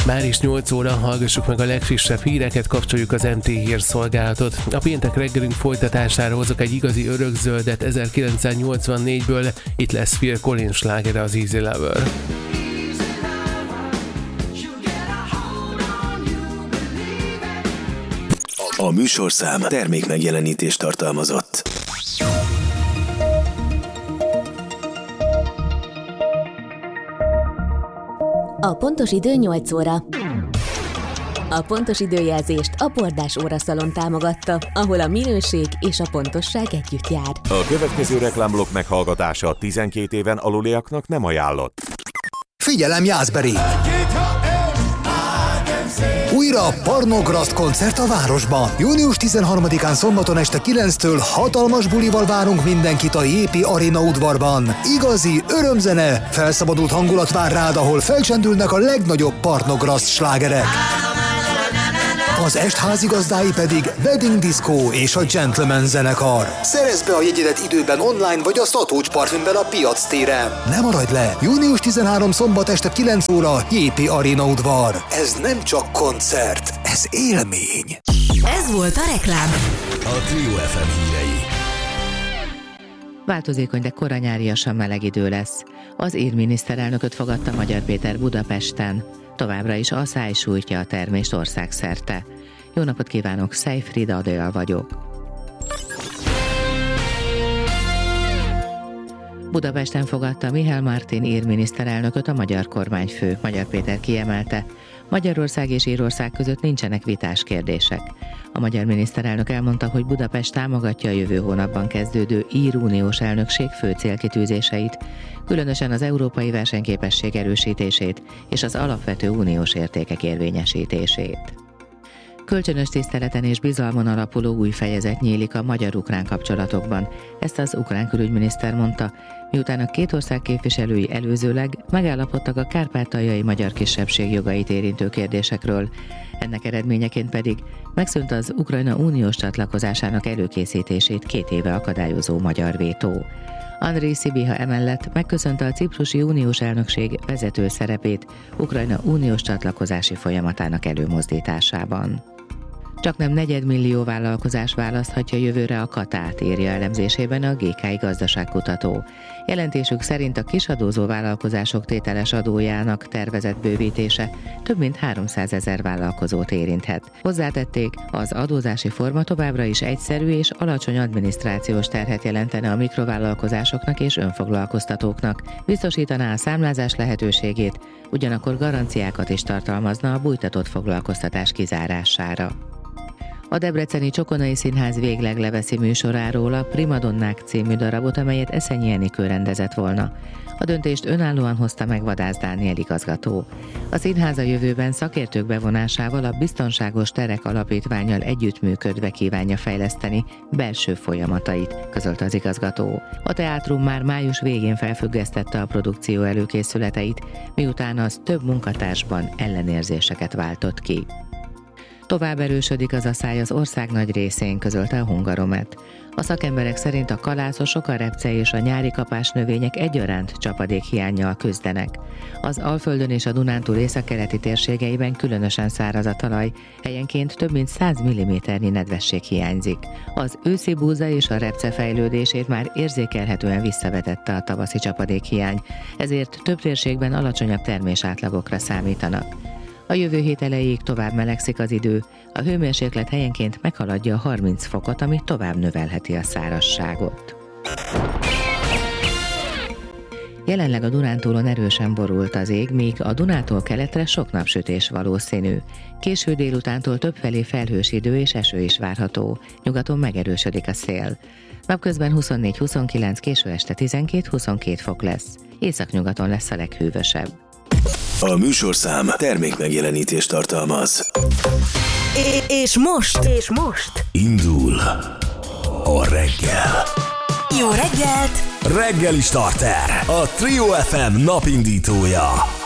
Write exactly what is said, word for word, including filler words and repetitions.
Már is nyolc óra, hallgassuk meg a legfrissebb híreket, kapcsoljuk az em té hírszolgálatot. A péntek reggelünk folytatására hozok egy igazi örökzöldet ezerkilencszáznyolcvannégyből, itt lesz Phil Collins slágere, az Easy Lover. A műsorszám termékmegjelenítést tartalmazott. A pontos idő nyolc óra. A pontos időjelzést a Bordás óraszalon támogatta, ahol a minőség és a pontosság együtt jár. A következő reklámblokk meghallgatása tizenkét éven aluliaknak nem ajánlott. Figyelem, Jászberi! Újra a Pornograszt koncert a városban. június tizenharmadikán szombaton este kilenctől hatalmas bulival várunk mindenkit a jé pé Arena udvarban. Igazi örömzene, felszabadult hangulat vár rád, ahol felcsendülnek a legnagyobb Pornograszt slágerek. Az est házigazdái pedig Wedding Disco és a Gentleman zenekar. Szerezd be a jegyedet időben online vagy a Szatócs Parfümben a Piac téren. Ne maradj le! június tizenharmadika szombat este kilenc óra jé pé Arena udvar. Ez nem csak koncert, ez élmény. Ez volt a reklám. A Trio ef em hírei. Változékony, de koranyáriasan meleg idő lesz. Az ír miniszterelnököt fogadta Magyar Péter Budapesten. Továbbra is a száj sújtja a termést országszerte. Jó napot kívánok, Szejfrid Adél vagyok. Budapesten fogadta Mihály Martin ír miniszterelnököt a magyar kormányfő. Magyar Péter kiemelte, Magyarország és Írország között nincsenek vitás kérdések. A magyar miniszterelnök elmondta, hogy Budapest támogatja a jövő hónapban kezdődő ír uniós elnökség fő célkitűzéseit, különösen az európai versenyképesség erősítését és az alapvető uniós értékek érvényesítését. Kölcsönös tiszteleten és bizalmon alapuló új fejezet nyílik a magyar-ukrán kapcsolatokban. Ezt az ukrán külügyminiszter mondta, miután a két ország képviselői előzőleg megállapodtak a kárpátaljai magyar kisebbség jogait érintő kérdésekről. Ennek eredményeként pedig megszűnt az Ukrajna uniós csatlakozásának előkészítését két éve akadályozó magyar vétó. Andrej Szibiha emellett megköszönte a ciprusi uniós elnökség vezető szerepét Ukrajna uniós csatlakozási folyamatának előmozdításában. Csaknem negyedmillió vállalkozás választhatja jövőre a Katát, írja elemzésében a gé ká i gazdaságkutató. Jelentésük szerint a kisadózó vállalkozások tételes adójának tervezett bővítése több mint háromszázezer vállalkozót érinthet. Hozzátették, az adózási forma továbbra is egyszerű és alacsony adminisztrációs terhet jelentene a mikrovállalkozásoknak és önfoglalkoztatóknak, biztosítaná a számlázás lehetőségét, ugyanakkor garanciákat is tartalmazna a bújtatott foglalkoztatás kizárására. A Debreceni Csokonai Színház végleg leveszi műsoráról a Primadonnák című darabot, amelyet Eszenyi Enikő rendezett volna. A döntést önállóan hozta meg Vadász Dániel igazgató. A színház a jövőben szakértők bevonásával a Biztonságos Terek Alapítvánnyal együttműködve kívánja fejleszteni belső folyamatait, közölte az igazgató. A teátrum már május végén felfüggesztette a produkció előkészületeit, miután az több munkatársban ellenérzéseket váltott ki. Tovább erősödik az aszály az ország nagy részén, közölte a Hungaromet. A szakemberek szerint a kalászosok, a repce és a nyári kapás növények egyaránt csapadékhiánnyal küzdenek. Az Alföldön és a Dunántúl északkeleti térségeiben különösen száraz a talaj, helyenként több mint száz milliméternyi nedvesség hiányzik. Az őszi búza és a repce fejlődését már érzékelhetően visszavetette a tavaszi csapadékhiány, ezért több térségben alacsonyabb termésátlagokra számítanak. A jövő hét elejéig tovább melegszik az idő, a hőmérséklet helyenként meghaladja a harminc fokot, ami tovább növelheti a szárazságot. Jelenleg a Dunántúlon erősen borult az ég, míg a Dunától keletre sok napsütés valószínű. Késő délutántól többfelé felhős idő és eső is várható, nyugaton megerősödik a szél. Napközben huszonnégy-huszonkilenc, késő este tizenkét-huszonkét fok lesz. Északnyugaton lesz a leghűvösebb. A műsorszám termékmegjelenítést tartalmaz. É- és most? És most? Indul a reggel. Jó reggelt! Reggeli starter, a Trio ef em napindítója.